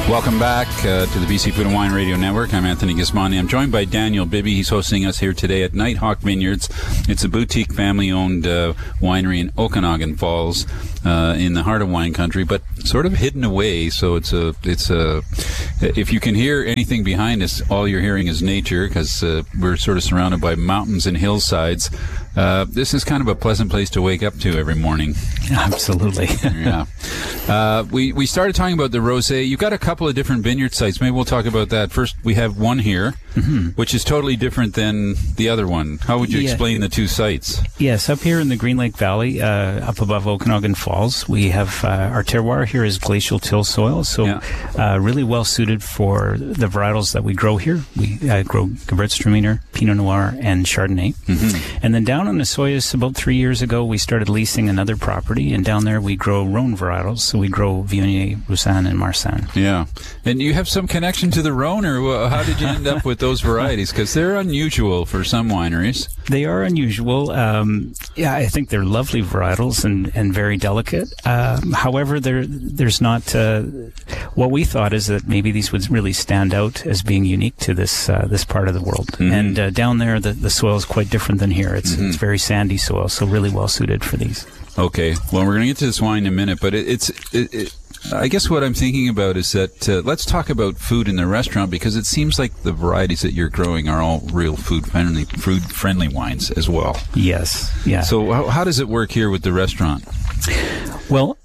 Welcome back to the BC Food and Wine Radio Network. I'm Anthony Gismondi. I'm joined by Daniel Bibby. He's hosting us here today at Nighthawk Vineyards. It's a boutique family-owned winery in Okanagan Falls in the heart of wine country, but sort of hidden away. So it's a. If you can hear anything behind us, all you're hearing is nature, because we're sort of surrounded by mountains and hillsides. This is kind of a pleasant place to wake up to every morning. Absolutely. Yeah. We started talking about the rosé. You've got a couple of different vineyard sites. Maybe we'll talk about that. First, we have one here, which is totally different than the other one. How would you explain the two sites? Yes, up here in the Green Lake Valley, up above Okanagan Falls, we have our terroir here is glacial till soil, so really well suited for the varietals that we grow here. We grow Gewürztraminer, Pinot Noir, and Chardonnay. And then down on the Soyuz, about 3 years ago, we started leasing another property, and down there we grow Rhone varietals. So we grow Viognier, Roussanne, and Marsanne. Yeah. And you have some connection to the Rhone, or how did you end up with those varieties? Because they're unusual for some wineries. They are unusual. I think they're lovely varietals and very delicate. However, there's not... what we thought is that maybe these would really stand out as being unique to this part of the world. And down there, the soil is quite different than here. It's very sandy soil, so really well suited for these. Okay. Well, we're going to get to this wine in a minute, but I guess what I'm thinking about is that let's talk about food in the restaurant, because it seems like the varieties that you're growing are all real food-friendly wines as well. Yes. Yeah. So how does it work here with the restaurant? Well,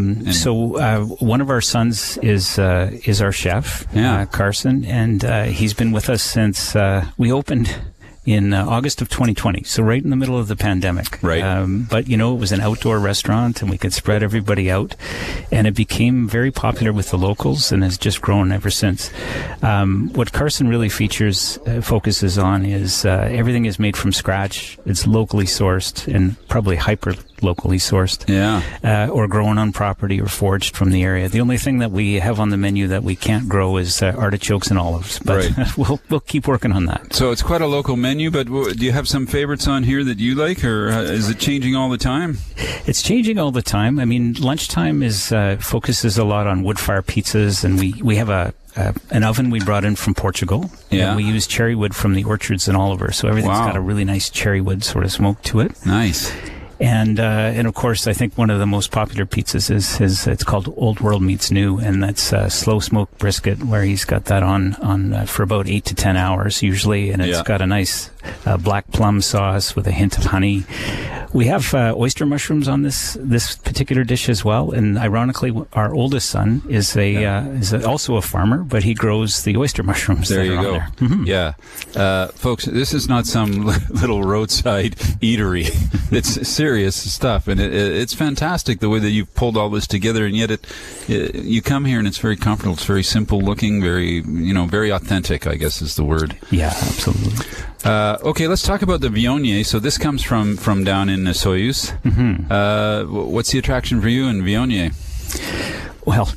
one of our sons is our chef, Carson, and he's been with us since we opened in August of 2020, so right in the middle of the pandemic. Right. But, it was an outdoor restaurant, and we could spread everybody out, and it became very popular with the locals and has just grown ever since. What Carson really focuses on is everything is made from scratch. It's locally sourced and probably hyper-locally sourced. Yeah. Or grown on property or foraged from the area. The only thing that we have on the menu that we can't grow is artichokes and olives, but we'll keep working on that. So it's quite a local menu. But do you have some favorites on here that you like, or is it changing all the time? It's changing all the time. I mean, lunchtime focuses a lot on wood-fire pizzas, and we have an oven we brought in from Portugal. Yeah. And we use cherry wood from the orchards in Oliver, so everything's got a really nice cherry wood sort of smoke to it. Nice. And of course, I think one of the most popular pizzas is it's called Old World Meets New, and that's slow smoked brisket, where he's got that on for about 8 to 10 hours usually, and it's got a nice black plum sauce with a hint of honey. We have oyster mushrooms on this particular dish as well, and ironically, our oldest son is also a farmer, but he grows the oyster mushrooms. There you go. Yeah, folks, this is not some little roadside eatery. It's serious stuff, and it's fantastic the way that you've pulled all this together, and yet you come here and it's very comfortable. It's very simple looking, very authentic, I guess is the word. Yeah, absolutely. Okay, let's talk about the Viognier. So this comes from down in Soyuz. What's the attraction for you in Viognier? Well,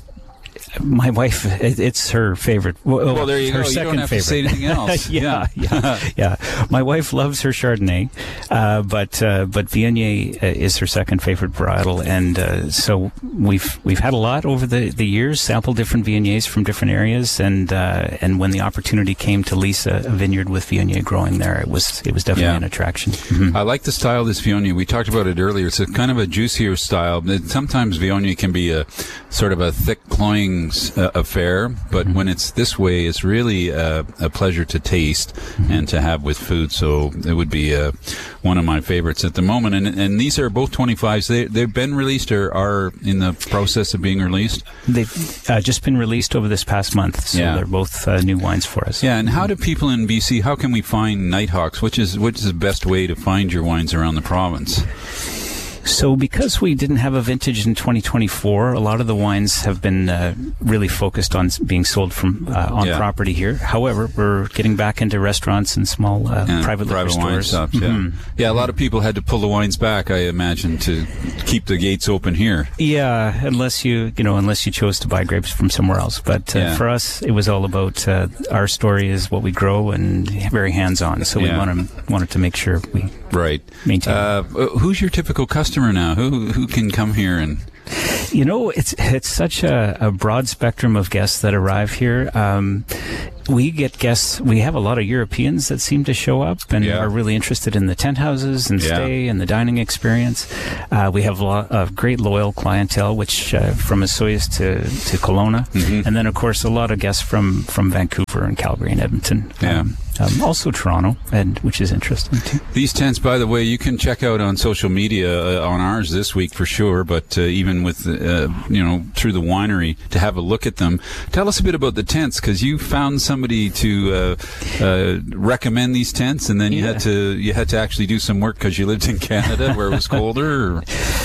my wife, it's her favorite. Well, there you go. You don't have to say anything else. Yeah. My wife loves her Chardonnay, but Viognier is her second favorite varietal, and so we've had a lot over the years, sampled different Viogniers from different areas, and when the opportunity came to lease a vineyard with Viognier growing there, it was definitely an attraction. I like the style of this Viognier. We talked about it earlier. It's a kind of a juicier style. Sometimes Viognier can be a sort of a thick, cloying affair, but when it's this way, it's really a pleasure to taste and to have with food. So it would be one of my favorites at the moment. And these are both 25s. They've been released or are in the process of being released? They've just been released over this past month, so they're both new wines for us. Yeah, and how do people in BC, how can we find Nighthawks? Which is the best way to find your wines around the province? So because we didn't have a vintage in 2024, a lot of the wines have been really focused on being sold from on property here. However, we're getting back into restaurants and small private liquor stores. Wine shops, yeah, a lot of people had to pull the wines back, I imagine, to keep the gates open here. Yeah, unless you chose to buy grapes from somewhere else. But for us, it was all about our story is what we grow and very hands-on. So we wanted to make sure we maintain. Who's your typical customer now? Who can come here and It's such a broad spectrum of guests that arrive here. We get guests. We have a lot of Europeans that seem to show up and are really interested in the tent houses and stay and the dining experience. We have a lot of great loyal clientele, which from Osoyoos to Kelowna, and then of course a lot of guests from Vancouver and Calgary and Edmonton. Also Toronto, which is interesting too. These tents, by the way, you can check out on social media on ours this week for sure, but even with through the winery to have a look at them. Tell us a bit about the tents, because you found somebody to recommend these tents, and then you had to actually do some work because you lived in Canada where it was colder.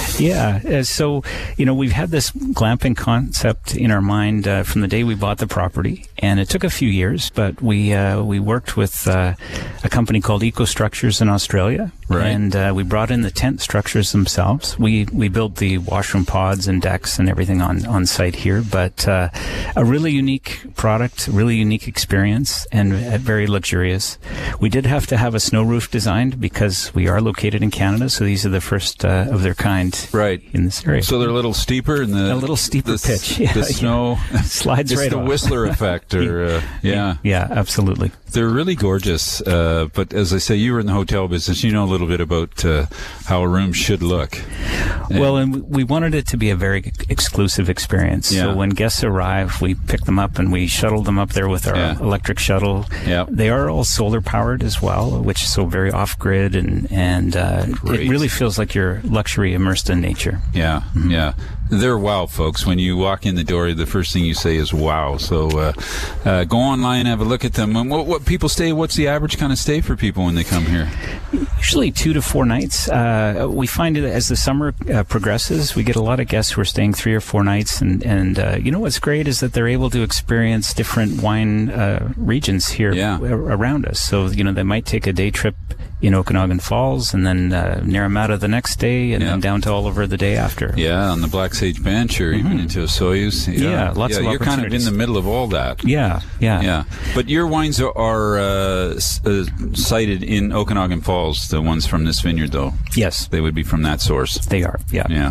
So we've had this glamping concept in our mind from the day we bought the property, and it took a few years, but we worked with a company called EcoStructures in Australia, and we brought in the tent structures themselves. We built the washroom pods and decks and everything on site here, but a really unique product, really unique experience, and very luxurious. We did have to have a snow roof designed because we are located in Canada, so these are the first of their kind in this area. So they're a little steeper in the... A little steeper pitch. The snow... Slides right off. It's the Whistler effect, or... Yeah, absolutely. They're really gorgeous, but as I say, you were in the hotel business. You know a little bit about how a room should look. Well, and we wanted it to be a very exclusive experience. So when guests arrive, we pick them up and we shuttle them up there with our electric shuttle. They are all solar powered as well, which is so very off grid, and it really feels like you're luxury immersed in nature. They're wow, folks. When you walk in the door, the first thing you say is wow. So go online, have a look at them. And what people stay? What's the average kind of stay for people when they come here? Usually 2 to 4 nights. We find it as the summer progresses, we get a lot of guests who are staying 3 or 4 nights. And what's great is that they're able to experience different wine regions here around us. So, they might take a day trip in Okanagan Falls, and then Naramata the next day, and then down to Oliver the day after. On the Black Sage Bench, or even into Osoyoos. Lots of you're kind of in the middle of all that. But your wines are cited in Okanagan Falls, the ones from this vineyard, though. Yes. They would be from that source. They are,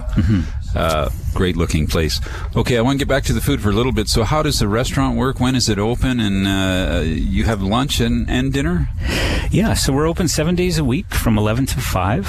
great looking place. Okay, I want to get back to the food for a little bit. So how does the restaurant work? When is it open? And you have lunch and dinner? So we're open 7 days a week from 11 to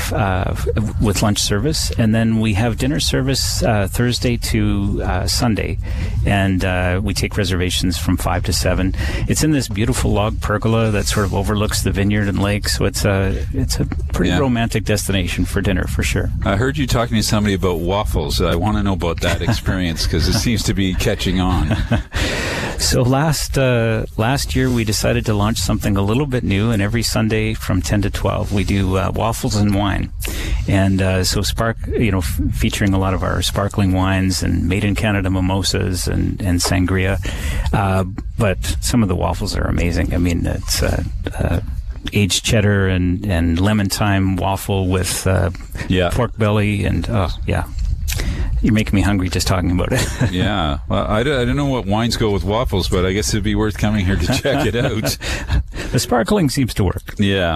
5 with lunch service. And then we have dinner service Thursday to Sunday. And we take reservations from 5 to 7. It's in this beautiful log pergola that sort of overlooks the vineyard and lake. So it's a pretty romantic destination for dinner, for sure. I heard you talking to somebody about waffles. I want to know about that experience because it seems to be catching on. So last year we decided to launch something a little bit new, and every Sunday from 10 to 12 we do waffles and wine, and featuring a lot of our sparkling wines and made in Canada mimosas and sangria, but some of the waffles are amazing. I mean, it's aged cheddar and lemon thyme waffle with pork belly, and you're making me hungry just talking about it. Well, I don't know what wines go with waffles, but I guess it'd be worth coming here to check it out. The sparkling seems to work.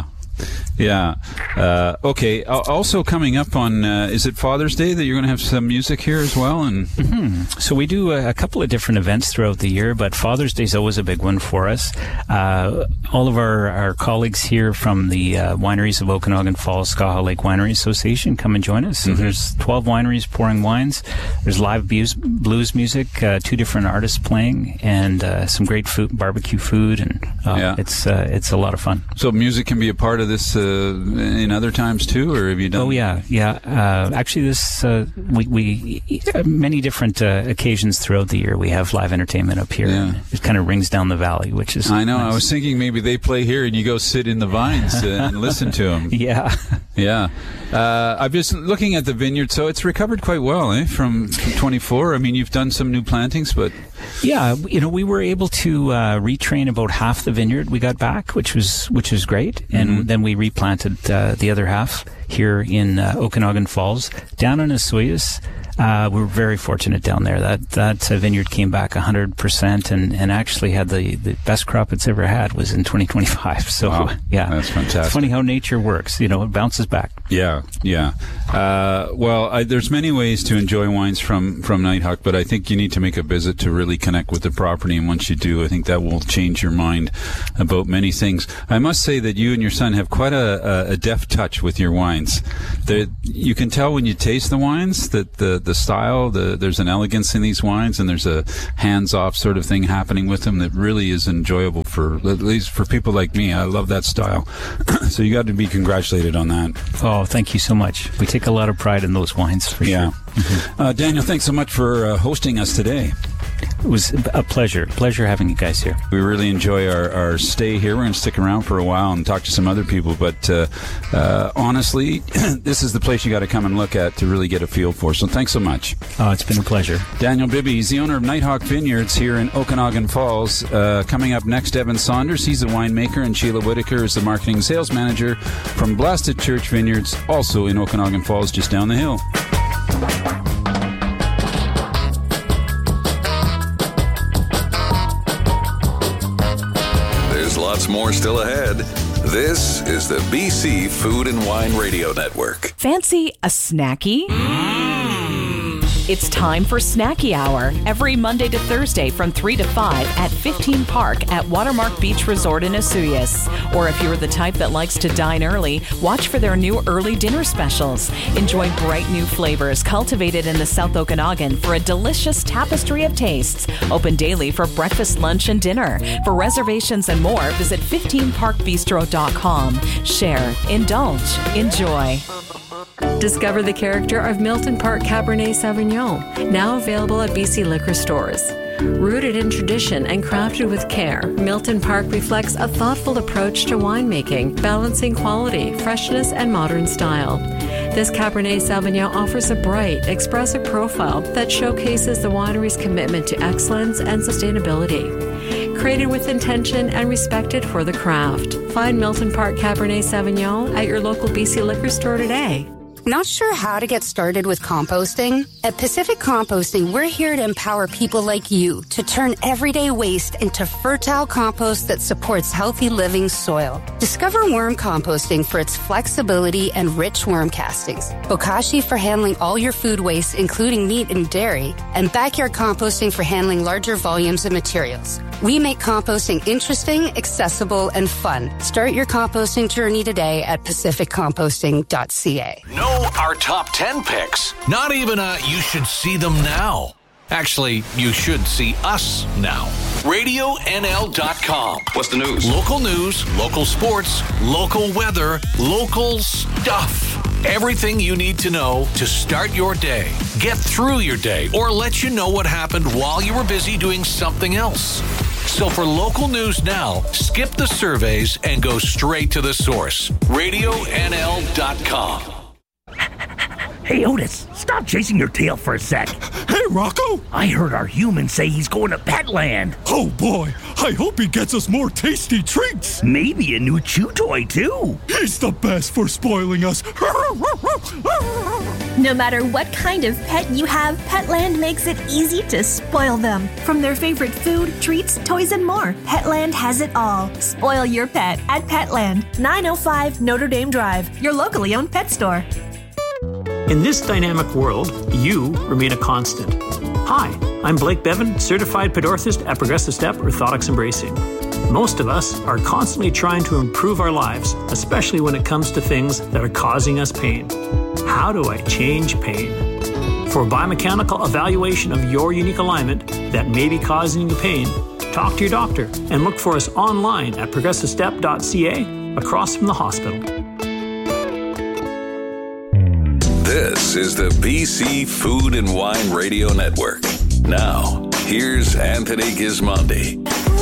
Okay. Also coming up on, is it Father's Day that you're going to have some music here as well? And So we do a couple of different events throughout the year, but Father's Day is always a big one for us. All of our colleagues here from the wineries of Okanagan Falls Skaha Lake Winery Association come and join us. So there's 12 wineries pouring wines. There's live blues music, 2 different artists playing, and some great food, barbecue food, and it's a lot of fun. So music can be a part of this in other times too, or have you done? Actually, this we many different occasions throughout the year. We have live entertainment up here. And it kind of rings down the valley, which is. I know. Nice. I was thinking maybe they play here, and you go sit in the vines and listen to them. I've just looking at the vineyard, so it's recovered quite well, from 24. I mean, you've done some new plantings, but we were able to retrain about half the vineyard we got back, which was great, and then we replanted the other half here in Okanagan Falls. Down in Osoyoos, we're very fortunate down there. That vineyard came back 100%, and actually had the best crop it's ever had was in 2025. So that's fantastic. It's funny how nature works. It bounces back. Yeah. There's many ways to enjoy wines from Nighthawk, but I think you need to make a visit to really connect with the property. And once you do, I think that will change your mind about many things. I must say that you and your son have quite a deft touch with your wines. You can tell when you taste the wines that the style, there's an elegance in these wines, and there's a hands-off sort of thing happening with them that really is enjoyable at least for people like me. I love that style. So you got to be congratulated on that. Oh, thank you so much. We take a lot of pride in those wines, for sure. Daniel, thanks so much for hosting us today. It was a pleasure having you guys here. We really enjoy our stay here. We're going to stick around for a while and talk to some other people, but honestly, this is the place you got to come and look at to really get a feel for. So thanks so much. Oh, it's been a pleasure. Daniel Bibby, he's the owner of Nighthawk Vineyards here in Okanagan Falls. Coming up next, Evan Saunders. He's a winemaker, and Sheila Whitaker is the marketing sales manager from Blasted Church Vineyards, also in Okanagan Falls, just down the hill. Lots more still ahead. This is the BC Food and Wine Radio Network. Fancy a snacky? It's time for Snacky Hour, every Monday to Thursday from 3 to 5 at 15 Park at Watermark Beach Resort in Osoyoos. Or if you're the type that likes to dine early, watch for their new early dinner specials. Enjoy bright new flavors cultivated in the South Okanagan for a delicious tapestry of tastes. Open daily for breakfast, lunch, and dinner. For reservations and more, visit 15parkbistro.com. Share, indulge, enjoy. Discover the character of Milton Park Cabernet Sauvignon, now available at BC liquor stores. Rooted in tradition and crafted with care, Milton Park reflects a thoughtful approach to winemaking, balancing quality, freshness, and modern style. This Cabernet Sauvignon offers a bright, expressive profile that showcases the winery's commitment to excellence and sustainability. Created with intention and respected for the craft. Find Milton Park Cabernet Sauvignon at your local BC liquor store today. Not sure how to get started with composting? At Pacific Composting, we're here to empower people like you to turn everyday waste into fertile compost that supports healthy living soil. Discover worm composting for its flexibility and rich worm castings, Bokashi for handling all your food waste, including meat and dairy, and backyard composting for handling larger volumes of materials. We make composting interesting, accessible, and fun. Start your composting journey today at pacificcomposting.ca. Know our top 10 picks. Not even you should see them now. Actually, you should see us now. RadioNL.com. What's the news? Local news, local sports, local weather, local stuff. Everything you need to know to start your day, get through your day, or let you know what happened while you were busy doing something else. So for local news now, skip the surveys and go straight to the source. RadioNL.com. Hey, Otis, stop chasing your tail for a sec. Hey, Rocco! I heard our human say he's going to Petland. Oh, boy. I hope he gets us more tasty treats. Maybe a new chew toy, too. He's the best for spoiling us. No matter what kind of pet you have, Petland makes it easy to spoil them. From their favorite food, treats, toys, and more, Petland has it all. Spoil your pet at Petland, 905 Notre Dame Drive, your locally owned pet store. In this dynamic world, you remain a constant. Hi, I'm Blake Bevan, certified pedorthist at Progressive Step Orthotics and Bracing. Most of us are constantly trying to improve our lives, especially when it comes to things that are causing us pain. How do I change pain? For a biomechanical evaluation of your unique alignment that may be causing you pain, talk to your doctor and look for us online at progressivestep.ca across from the hospital. This is the BC Food and Wine Radio Network. Now, here's Anthony Gismondi.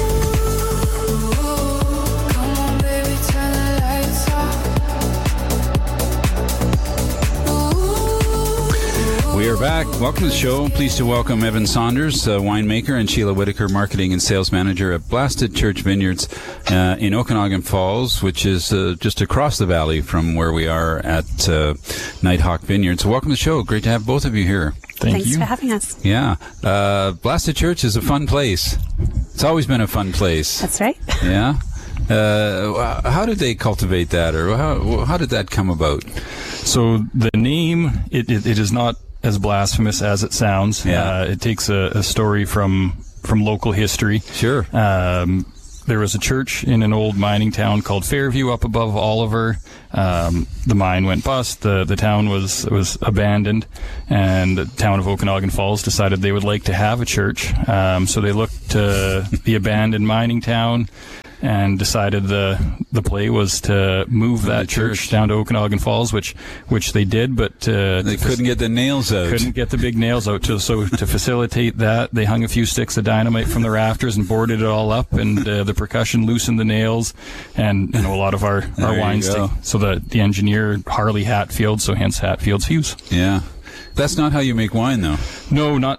We are back. Welcome to the show. Pleased to welcome Evan Saunders, winemaker, and Sheila Whitaker, marketing and sales manager at Blasted Church Vineyards in Okanagan Falls, which is just across the valley from where we are at Nighthawk Vineyards. So welcome to the show. Great to have both of you here. Thanks for having us. Yeah. Blasted Church is a fun place. It's always been a fun place. That's right. Yeah. How did they cultivate that, or how did that come about? So the name, it is not as blasphemous as it sounds. Yeah. It takes a story from local history. Sure. There was a church in an old mining town called Fairview up above Oliver. The mine went bust. The town was abandoned, and the town of Okanagan Falls decided they would like to have a church. So they looked to the abandoned mining town and decided the play was to move that church down to Okanagan Falls, which they did, but they couldn't get the nails out. Couldn't get the big nails out. So to facilitate that, they hung a few sticks of dynamite from the rafters and boarded it all up, and the percussion loosened the nails, and a lot of our wines. So the engineer Harley Hatfield, so hence Hatfield's Fuse. Yeah. That's not how you make wine, though. No, not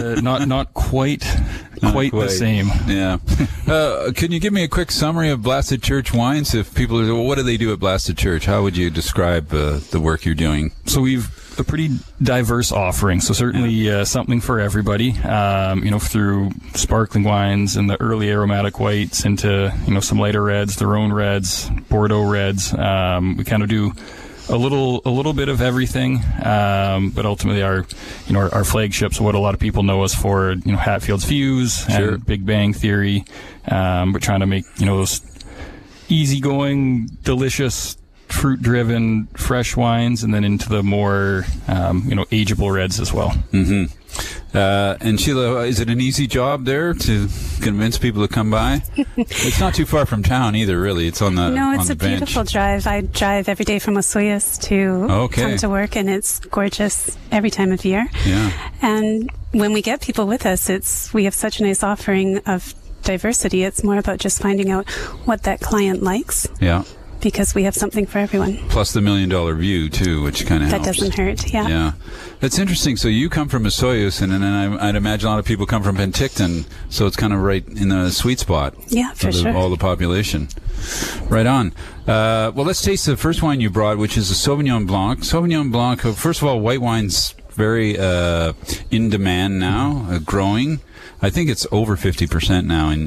quite the same. Yeah. Can you give me a quick summary of Blasted Church wines? If people are, what do they do at Blasted Church? How would you describe the work you're doing? So we've a pretty diverse offering. So certainly something for everybody. Through sparkling wines and the early aromatic whites into some lighter reds, the Rhone reds, Bordeaux reds. We kind of do a little bit of everything, but ultimately our flagships, what a lot of people know us for, Hatfield's Fuse and Big Bang Theory. We're trying to make those easygoing, delicious, fruit-driven, fresh wines, and then into the more ageable reds as well. Mm-hmm. And Sheila, is it an easy job there to convince people to come by? It's not too far from town either, really. It's on the No, it's a beautiful drive. I drive every day from Osoyoos to come to work, and it's gorgeous every time of year. Yeah. And when we get people with us, we have such a nice offering of diversity. It's more about just finding out what that client likes. Yeah. Because we have something for everyone. Plus the $1 million view, too, which kind of helps. That doesn't hurt, yeah. Yeah. That's interesting. So you come from Osoyoos, and then I'd imagine a lot of people come from Penticton, so it's kind of right in the sweet spot. Yeah, for sure. All the population. Right on. Well, let's taste the first wine you brought, which is a Sauvignon Blanc. Sauvignon Blanc, first of all, white wine's very in demand now, growing. I think it's over 50% now in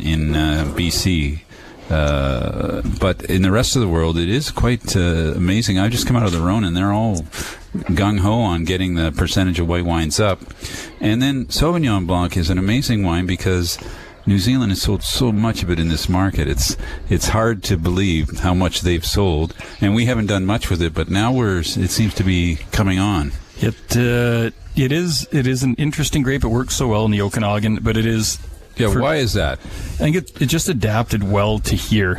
BC. But in the rest of the world, it is quite amazing. I just come out of the Rhone, and they're all gung-ho on getting the percentage of white wines up. And then Sauvignon Blanc is an amazing wine because New Zealand has sold so much of it in this market. It's hard to believe how much they've sold, and we haven't done much with it, but now it seems to be coming on. It is an interesting grape. It works so well in the Okanagan, but it is... Yeah, why is that? I think it just adapted well to here.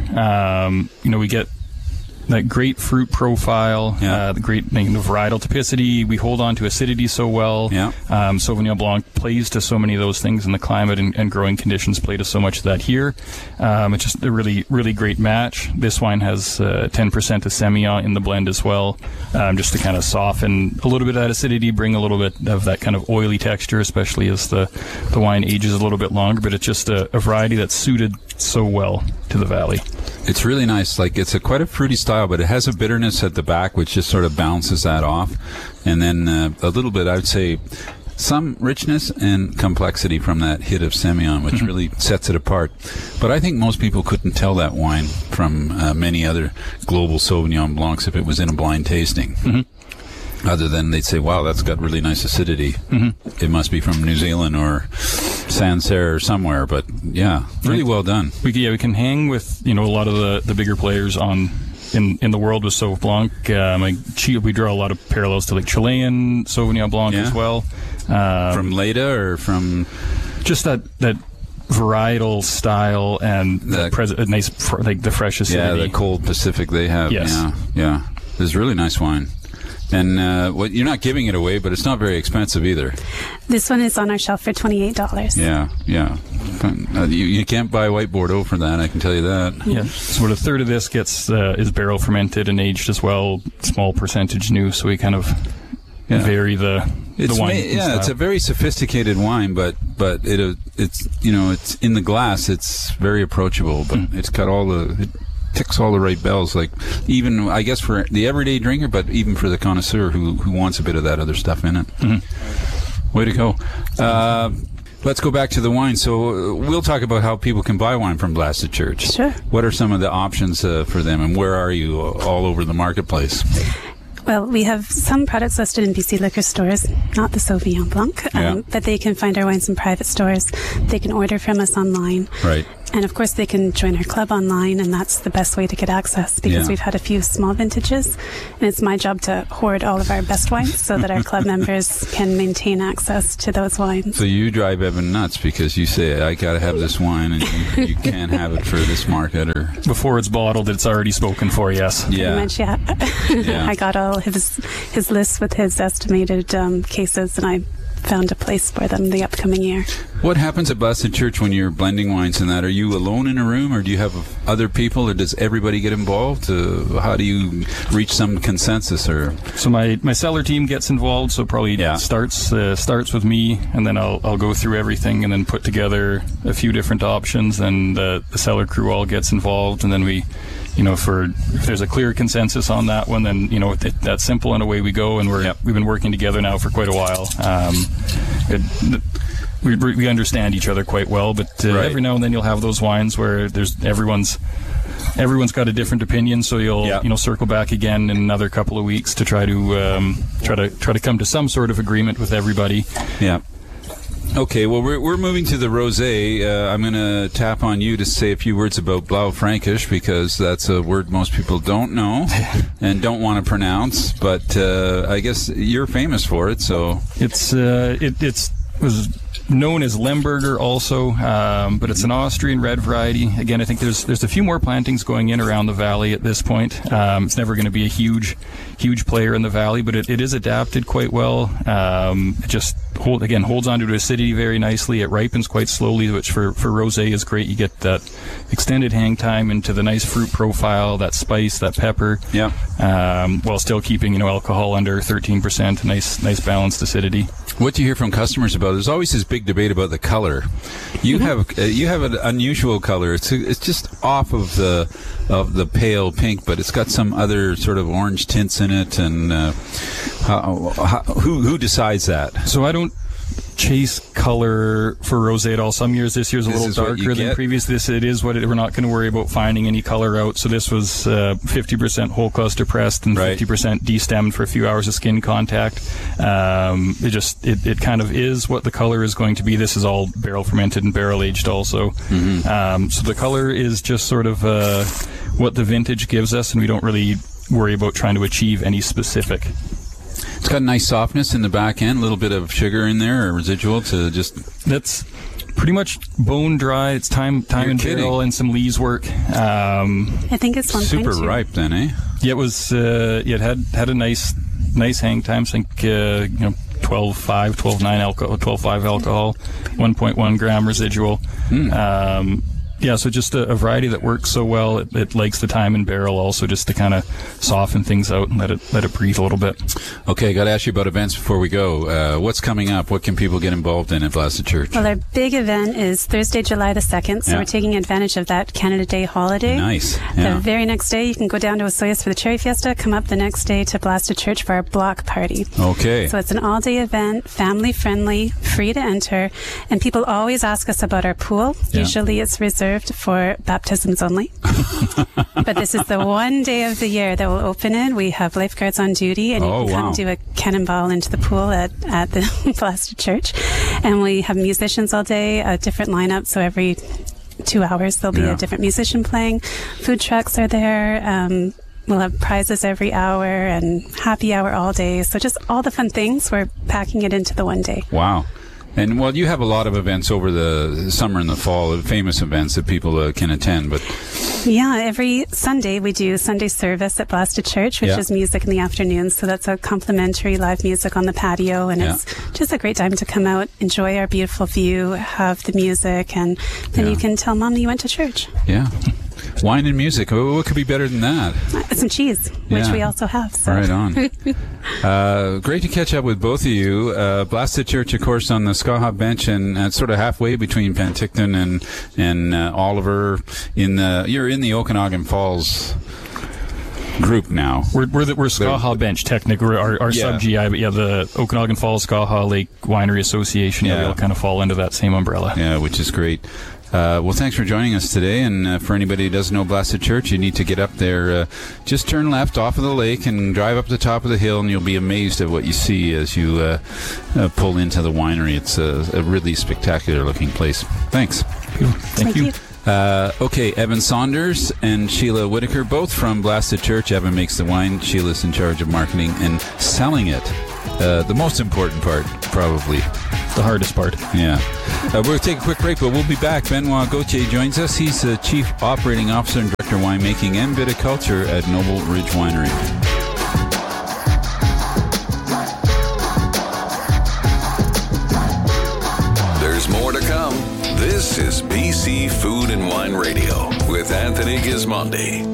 We get that great fruit profile, the great varietal typicity. We hold on to acidity so well. Yeah. Sauvignon Blanc plays to so many of those things, and the climate and growing conditions play to so much of that here. It's just a really, really great match. This wine has 10% of Semillon in the blend as well, just to kind of soften a little bit of that acidity, bring a little bit of that kind of oily texture, especially as the wine ages a little bit longer. But it's just a variety that's suited so well to the valley. It's really nice. Like, it's quite a fruity style, but it has a bitterness at the back, which just sort of balances that off. And then a little bit, I would say, some richness and complexity from that hit of Semillon, which really sets it apart. But I think most people couldn't tell that wine from many other global Sauvignon Blancs if it was in a blind tasting. Other than they'd say, wow, that's got really nice acidity. It must be from New Zealand or Sancerre or somewhere. But yeah, really well done. We can hang with a lot of the bigger players in the world with Sauv Blanc. We draw a lot of parallels to like Chilean Sauvignon Blanc as well. From Leda or from just that varietal style and the nice the fresh acidity. Yeah, the cold Pacific they have. Yes. Yeah. It's really nice wine. And you're not giving it away, but it's not very expensive either. This one is on our shelf for $28. Yeah. You can't buy white Bordeaux for that, I can tell you that. Yeah. So a third of this is barrel fermented and aged as well, small percentage new, so we kind of vary the wine. It's a very sophisticated wine, but it's in the glass, it's very approachable, but it's got it ticks all the right bells, like even I guess for the everyday drinker, but even for the connoisseur who wants a bit of that other stuff in it. Way to go. Let's go back to the wine. So we'll talk about how people can buy wine from Blasted Church. Sure. What are some of the options for them, and where are you all over the marketplace? Well, we have some products listed in BC liquor stores, not the Sauvignon Blanc, but they can find our wines in private stores. They can order from us online. Right. And of course, they can join our club online, and that's the best way to get access because we've had a few small vintages, and it's my job to hoard all of our best wines so that our club members can maintain access to those wines. So you drive Evan nuts because you say, I got to have this wine, and you can't have it for this market. Or before it's bottled, it's already spoken for, yes. Yeah. Pretty much, yeah. I got all his list with his estimated cases, and I found a place for them the upcoming year. What happens at Blasted Church when you're blending wines and that? Are you alone in a room, or do you have other people, or does everybody get involved? How do you reach some consensus? Or so my cellar team gets involved, so probably starts with me, and then I'll go through everything and then put together a few different options, and the cellar crew all gets involved, and then we, if there's a clear consensus on that one, then that's simple, and away we go. And we've been working together now for quite a while. We understand each other quite well, but every now and then you'll have those wines where everyone's got a different opinion. So you'll circle back again in another couple of weeks to try to come to some sort of agreement with everybody. Yeah. Okay, well, we're moving to the rosé. I'm going to tap on you to say a few words about Blaufränkisch, because that's a word most people don't know and don't want to pronounce. But I guess you're famous for it, so it was known as Lemberger also, but it's an Austrian red variety. Again, I think there's a few more plantings going in around the valley at this point. It's never going to be a huge player in the valley, but it is adapted quite well. It just holds onto acidity very nicely. It ripens quite slowly, which for rosé is great. You get that extended hang time into the nice fruit profile, that spice, that pepper, while still keeping alcohol under 13%. Nice balanced acidity. What do you hear from customers about? There's always this big debate about the color. You have an unusual color. It's just off of the pale pink, but it's got some other sort of orange tints in it. And who decides that? So I don't chase color for rosé at all. Some years, this year's a little darker than previous. It is what we're not going to worry about finding any color out. So this was 50% whole cluster pressed and 50% destemmed for a few hours of skin contact. It kind of is what the color is going to be. This is all barrel fermented and barrel aged also. Mm-hmm. So the color is just sort of what the vintage gives us, and we don't really worry about trying to achieve any specific. It's got a nice softness in the back end, a little bit of sugar in there, or residual to just... That's pretty much bone dry. It's time and barrel and some lees work. I think it's 1.2. Super ripe then, eh? Yeah, it was. It had a nice hang time. I think 12.5, 12.9 alcohol, 12.5 alcohol, 1.1 gram residual. So just a variety that works so well. It likes the time in barrel also, just to kind of soften things out and let it breathe a little bit. Okay, got to ask you about events before we go. What's coming up? What can people get involved in at Blasted Church? Well, our big event is Thursday, July the 2nd, so we're taking advantage of that Canada Day holiday. Nice. The very next day, you can go down to Osoyoos for the Cherry Fiesta, come up the next day to Blasted Church for our block party. Okay. So it's an all-day event, family-friendly, free to enter, and people always ask us about our pool. Yeah. Usually it's reserved for baptisms only. But this is the one day of the year that we'll open it. We have lifeguards on duty, and you can come do a cannonball into the pool at the Blasted Church. And we have musicians all day, a different lineup, so every 2 hours there'll be a different musician playing. Food trucks are there. We'll have prizes every hour and happy hour all day. So just all the fun things, we're packing it into the one day. Wow. And, well, you have a lot of events over the summer and the fall, famous events that people can attend. But yeah, every Sunday we do Sunday service at Blasted Church, which is music in the afternoon. So that's a complimentary live music on the patio. And it's just a great time to come out, enjoy our beautiful view, have the music, and then you can tell Mom you went to church. Yeah. Wine and music. What could be better than that? Some cheese, which we also have. So. Right on. Great to catch up with both of you. Blasted Church, of course, on the Skaha bench, and sort of halfway between Penticton and Oliver. You're in the Okanagan Falls group now. We're Skaha Bench, technically, our sub-GI, but the Okanagan Falls Skaha Lake Winery Association, we all kind of fall into that same umbrella. Yeah, which is great. Well, thanks for joining us today. And for anybody who doesn't know Blasted Church, you need to get up there. Just turn left off of the lake and drive up the top of the hill, and you'll be amazed at what you see as you pull into the winery. It's a really spectacular-looking place. Thanks. Thank you. Okay, Evan Saunders and Sheila Whitaker, both from Blasted Church. Evan makes the wine. Sheila's in charge of marketing and selling it. The most important part, probably. The hardest part. Yeah. We're going to take a quick break, but we'll be back. Benoit Gauthier joins us. He's the Chief Operating Officer and Director of Winemaking and Viticulture at Noble Ridge Winery. There's more to come. This is BC Food and Wine Radio with Anthony Gismondi.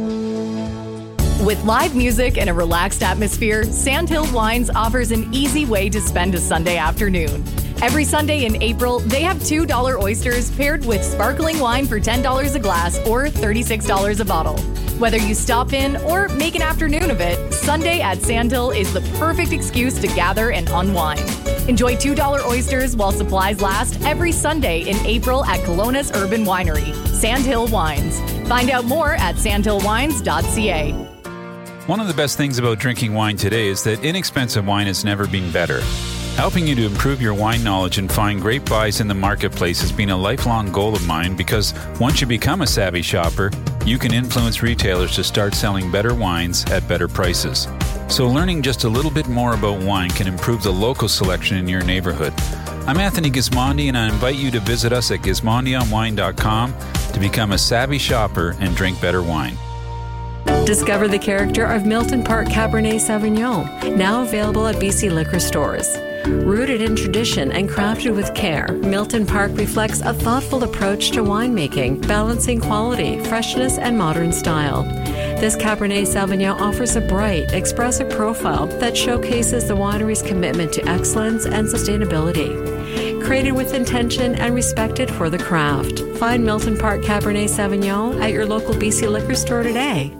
With live music and a relaxed atmosphere, Sandhill Wines offers an easy way to spend a Sunday afternoon. Every Sunday in April, they have $2 oysters paired with sparkling wine for $10 a glass or $36 a bottle. Whether you stop in or make an afternoon of it, Sunday at Sandhill is the perfect excuse to gather and unwind. Enjoy $2 oysters while supplies last every Sunday in April at Kelowna's Urban Winery, Sandhill Wines. Find out more at sandhillwines.ca. One of the best things about drinking wine today is that inexpensive wine has never been better. Helping you to improve your wine knowledge and find great buys in the marketplace has been a lifelong goal of mine, because once you become a savvy shopper, you can influence retailers to start selling better wines at better prices. So learning just a little bit more about wine can improve the local selection in your neighborhood. I'm Anthony Gismondi, and I invite you to visit us at gismondionwine.com to become a savvy shopper and drink better wine. Discover the character of Milton Park Cabernet Sauvignon, now available at BC liquor stores. Rooted in tradition and crafted with care, Milton Park reflects a thoughtful approach to winemaking, balancing quality, freshness, and modern style. This Cabernet Sauvignon offers a bright, expressive profile that showcases the winery's commitment to excellence and sustainability. Created with intention and respected for the craft. Find Milton Park Cabernet Sauvignon at your local BC liquor store today.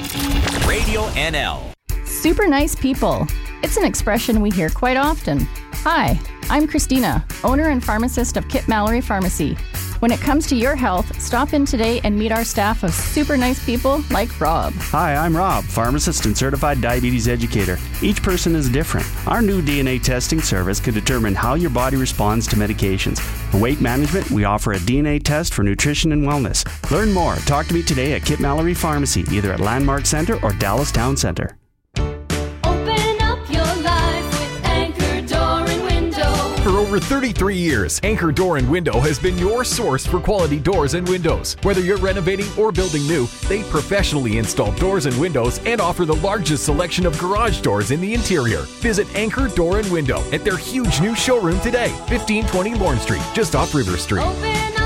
Radio NL. Super nice people. It's an expression we hear quite often. Hi, I'm Christina, owner and pharmacist of Kip Mallory Pharmacy. When it comes to your health, stop in today and meet our staff of super nice people like Rob. Hi, I'm Rob, pharmacist and certified diabetes educator. Each person is different. Our new DNA testing service can determine how your body responds to medications. For weight management, we offer a DNA test for nutrition and wellness. Learn more. Talk to me today at Kip Mallory Pharmacy, either at Landmark Center or Dallas Town Center. For over 33 years, Anchor Door and Window has been your source for quality doors and windows. Whether you're renovating or building new, they professionally install doors and windows and offer the largest selection of garage doors in the interior. Visit Anchor Door and Window at their huge new showroom today, 1520 Lorne Street, just off River Street.